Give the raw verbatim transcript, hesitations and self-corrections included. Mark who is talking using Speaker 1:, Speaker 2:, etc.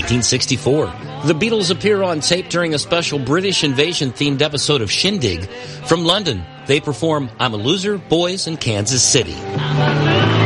Speaker 1: nineteen sixty-four. The Beatles appear on tape during a special British invasion-themed episode of Shindig. From London, they perform I'm a Loser, Boys in Kansas City.